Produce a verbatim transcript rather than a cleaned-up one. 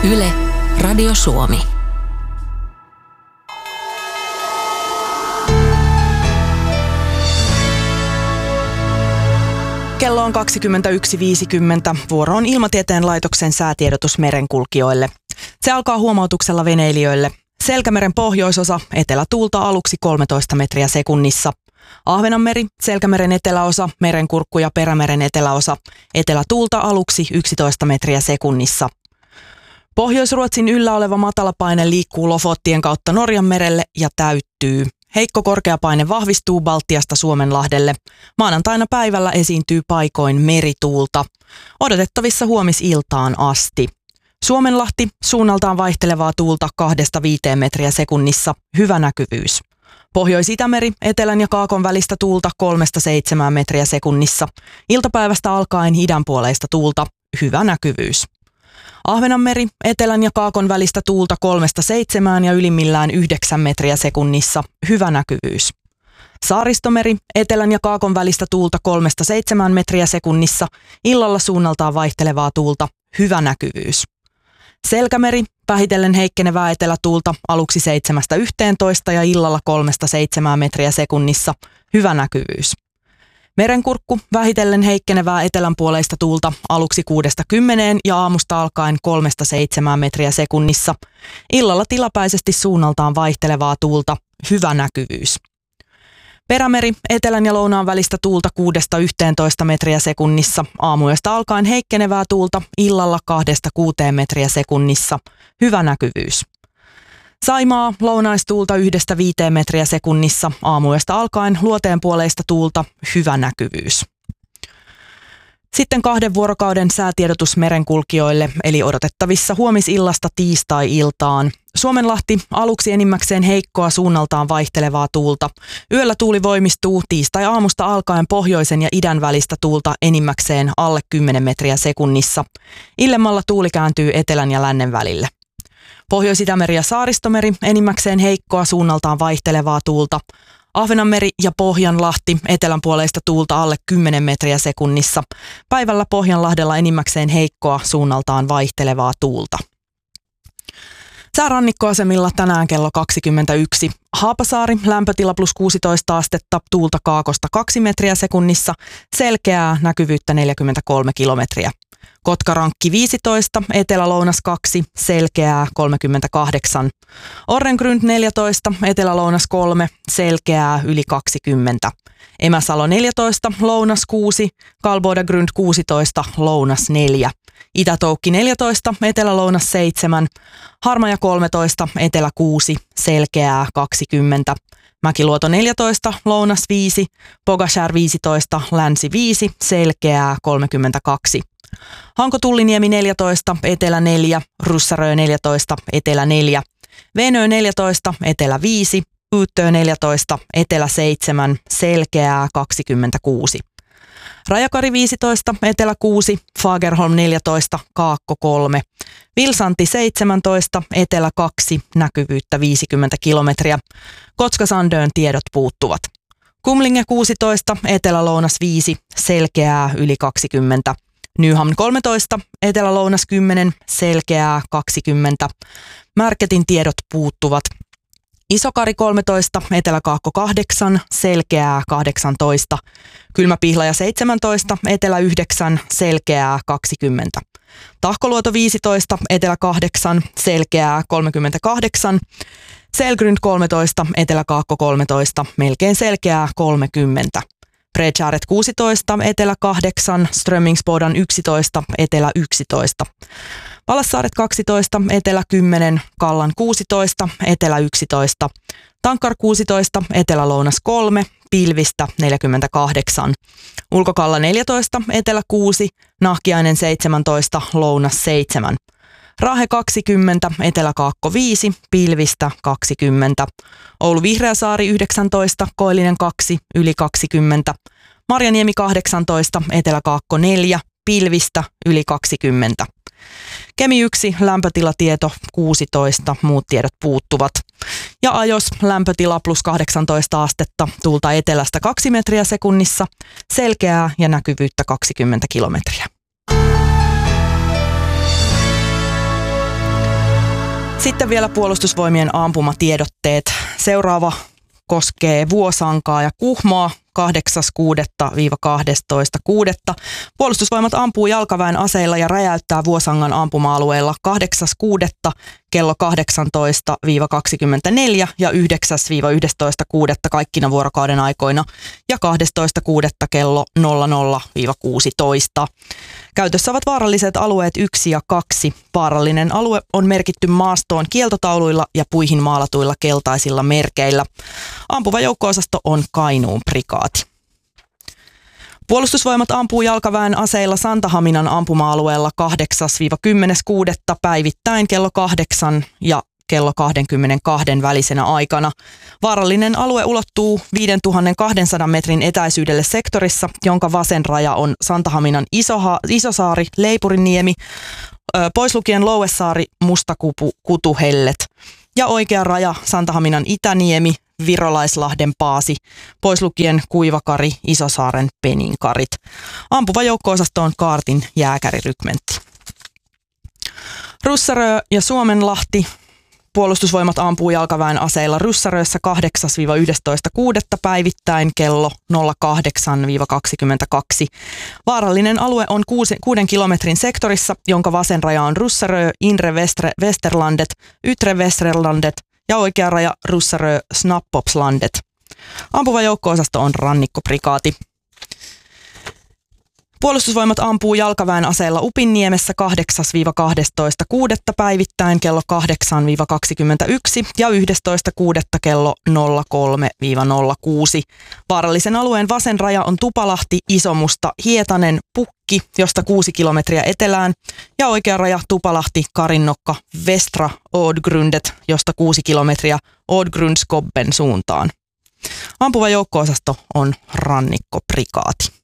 Yle, Radio Suomi. Kello on kaksikymmentäyksi viisikymmentä. Vuoro on Ilmatieteen laitoksen säätiedotus merenkulkijoille. Se alkaa huomautuksella veneilijöille. Selkämeren pohjoisosa, etelätuulta aluksi kolmetoista metriä sekunnissa. Ahvenanmeri, Selkämeren eteläosa, Merenkurkku ja Perämeren eteläosa, etelätuulta aluksi yksitoista metriä sekunnissa. Pohjois-Ruotsin yllä oleva matalapaine liikkuu Lofottien kautta Norjanmerelle ja täyttyy. Heikko korkeapaine vahvistuu Baltiasta Suomenlahdelle. Maanantaina päivällä esiintyy paikoin merituulta. Odotettavissa huomisiltaan asti. Suomenlahti, suunnaltaan vaihtelevaa tuulta kahdesta viiteen metriä sekunnissa, hyvä näkyvyys. Pohjois-Itämeri, etelän ja kaakon välistä tuulta kolmesta seitsemään metriä sekunnissa. Iltapäivästä alkaen idänpuoleista tuulta, hyvä näkyvyys. Ahvenanmeri, etelän ja kaakon välistä tuulta kolmesta seitsemään ja ylimmillään yhdeksän metriä sekunnissa, hyvä näkyvyys. Saaristomeri, etelän ja kaakon välistä tuulta kolmesta seitsemään metriä sekunnissa, illalla suunnaltaan vaihtelevaa tuulta, hyvä näkyvyys. Selkämeri, vähitellen heikkenevää etelätuulta aluksi seitsemästä yhteentoista ja illalla kolmesta seitsemään metriä sekunnissa, hyvä näkyvyys. Merenkurkku, vähitellen heikkenevää etelänpuoleista tuulta aluksi kuudesta kymmeneen ja aamusta alkaen kolmesta seitsemään metriä sekunnissa. Illalla tilapäisesti suunnaltaan vaihtelevaa tuulta, hyvä näkyvyys. Perämeri, etelän ja lounaan välistä tuulta kuudesta yhteentoista metriä sekunnissa. Aamuyöstä alkaen heikkenevää tuulta, illalla kahdesta kuuteen metriä sekunnissa, hyvä näkyvyys. Saimaa, lounaistuulta yhdestä viiteen metriä sekunnissa, aamuyöstä alkaen luoteenpuoleista tuulta, hyvä näkyvyys. Sitten kahden vuorokauden säätiedotus merenkulkijoille, eli odotettavissa huomisillasta tiistai-iltaan. Suomenlahti, aluksi enimmäkseen heikkoa suunnaltaan vaihtelevaa tuulta. Yöllä tuuli voimistuu tiistai-aamusta alkaen pohjoisen ja idän välistä tuulta enimmäkseen alle kymmenen metriä sekunnissa. Illemmalla tuuli kääntyy etelän ja lännen välille. Pohjois-Itämeri ja Saaristomeri, enimmäkseen heikkoa suunnaltaan vaihtelevaa tuulta. Ahvenanmeri ja Pohjanlahti, etelänpuoleista tuulta alle kymmenen metriä sekunnissa. Päivällä Pohjanlahdella enimmäkseen heikkoa suunnaltaan vaihtelevaa tuulta. Säärannikkoasemilla tänään kello kaksikymmentäyksi. Haapasaari, lämpötila plus kuusitoista astetta, tuulta kaakosta kaksi metriä sekunnissa, selkeää, näkyvyyttä neljäkymmentäkolme kilometriä. Kotkarankki viisitoista, etelä-lounas kaksi, selkeää kolmekymmentäkahdeksan. Orrengrund neljätoista, etelä-lounas kolme, selkeää yli kaksikymmentä. Emäsalo neljätoista, lounas kuusi, Kalbodagrund kuusitoista, lounas neljä. Itätoukki neljätoista, etelä-lounas seitsemän, Harmaja kolmetoista, etelä kuusi, selkeää kaksikymmentä. Mäkiluoto neljätoista, lounas viisi, Pogashär viisitoista, länsi viisi, selkeää kolmekymmentäkaksi. Hanko-Tulliniemi neljätoista, etelä neljä, Ryssärö neljätoista, etelä neljä. Venö neljätoista, etelä viisi, Yyttö neljätoista, etelä seitsemän, selkeää kaksikymmentäkuusi. Rajakari viisitoista, etelä kuusi, Fagerholm neljätoista, Kaakko kolme. Vilsanti seitsemäntoista, etelä kaksi, näkyvyyttä viisikymmentä kilometriä. Kotka-Sandön tiedot puuttuvat. Kumlinge kuusitoista, etelä-lounas viisi, selkeää yli kaksikymmentä. Nyhamn kolmetoista, etelä-lounas kymmenen, selkeää kaksikymmentä. Märketin tiedot puuttuvat. Isokari kolmetoista, etelä-kaakko kahdeksan, selkeää kahdeksantoista. Kylmäpihlaja seitsemäntoista, etelä yhdeksän, selkeää kaksikymmentä. Tahkoluoto viisitoista, etelä kahdeksan, selkeää kolmekymmentäkahdeksan. Selgrund kolmetoista, etelä-kaakko kolmetoista, melkein selkeää kolmekymmentä. Bredshäret kuusitoista, etelä kahdeksan, Strömmingsbodan yksitoista, etelä yksitoista. Palassaaret kaksitoista, etelä kymmenen, Kallan kuusitoista, etelä yksitoista. Tankkar kuusitoista, etelä-lounas kolme, pilvistä neljäkymmentäkahdeksan. Ulkokalla neljätoista, etelä kuusi, Nahkiainen seitsemäntoista, lounas seitsemän. Rahe kaksikymmentä, etelä-kaakko viisi, pilvistä kaksikymmentä. Oulu Vihreäsaari yhdeksäntoista, Koillinen kaksi, yli kaksikymmentä. Marjaniemi kahdeksantoista, etelä-kaakko neljä, pilvistä yli kaksikymmentä. Kemi yksi, lämpötilatieto kuusitoista, muut tiedot puuttuvat. Ja Ajos, lämpötila plus kahdeksantoista astetta, tuulta etelästä kaksi metriä sekunnissa, selkeää ja näkyvyyttä kaksikymmentä kilometriä. Sitten vielä Puolustusvoimien ampumatiedotteet. Seuraava koskee Vuosankaa ja Kuhmoa kahdeksas kuudetta - kahdestoista kuudetta Puolustusvoimat ampuu jalkaväen aseilla ja räjäyttää Vuosangan ampuma-alueella kahdeksas kuudetta kello kahdeksantoista - kaksikymmentäneljä ja yhdeksäs yhdestoista kuudetta kaikkina vuorokauden aikoina ja kahdestoista kuudetta kello nolla nolla - kuusitoista. Käytössä ovat vaaralliset alueet yksi ja kaksi. Vaarallinen alue on merkitty maastoon kieltotauluilla ja puihin maalatuilla keltaisilla merkeillä. Ampuva joukko-osasto on Kainuun prikaati. Puolustusvoimat ampuu jalkaväen aseilla Santahaminan ampuma-alueella kahdeksas kymmenes kuudetta päivittäin kello kahdeksan ja kello kaksikymmentäkaksi välisenä aikana. Vaarallinen alue ulottuu viisituhatta metrin etäisyydelle sektorissa, jonka vasen raja on Santahaminan Isoha, Isosaari, Leipuriniemi, poislukien Louesaari, Mustakupu, Kutuhellet ja oikea raja Santahaminan Itäniemi, Virolaislahden Paasi, poislukien Kuivakari, Isosaaren Peninkarit. Ampuva joukko-osasto on Kaartin jääkärirykmentti. Ryssärö ja Suomenlahti. Puolustusvoimat ampuu jalkaväen aseilla Ryssärössä kahdeksas yhdestoista kuudetta päivittäin kello nolla kahdeksan - kaksikymmentäkaksi. Vaarallinen alue on kuuden kilometrin sektorissa, jonka vasen raja on Ryssärö, Inre Westerlandet, Ytre Westerlandet ja oikea raja Ryssärö, Snappopslandet. Ampuva joukko-osasto on rannikkoprikaati. Puolustusvoimat ampuu jalkaväen aseella Upinniemessä kahdeksas kahdestoista kuudetta päivittäin kello kahdeksan - kaksikymmentäyksi ja yhdestoista kuudetta kello nolla kolme - nolla kuusi. Vaarallisen alueen vasen raja on Tupalahti, Isomusta, Hietanen, Pukki, josta kuusi kilometriä etelään, ja oikea raja Tupalahti, Karinnokka, Vestra, Oodgrundet, josta kuusi kilometriä Oodgrundskobben suuntaan. Ampuva joukko-osasto on rannikkoprikaati.